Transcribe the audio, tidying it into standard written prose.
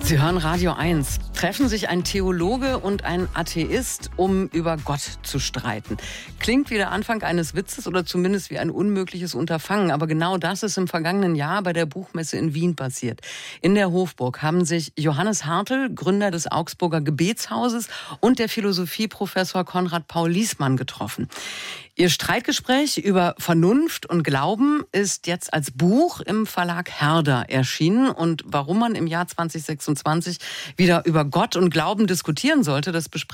Sie hören Radio 1. Treffen sich ein Theologe und ein Atheist, um über Gott zu streiten. Klingt wie der Anfang eines Witzes oder zumindest wie ein unmögliches Unterfangen. Aber genau das ist im vergangenen Jahr bei der Buchmesse in Wien passiert. In der Hofburg haben sich Johannes Hartl, Gründer des Augsburger Gebetshauses, und der Philosophieprofessor Konrad Paul Liessmann getroffen. Ihr Streitgespräch über Vernunft und Glauben ist jetzt als Buch im Verlag Herder erschienen. Und warum man im Jahr 2026 wieder über Gott und Glauben diskutieren sollte, das besprechen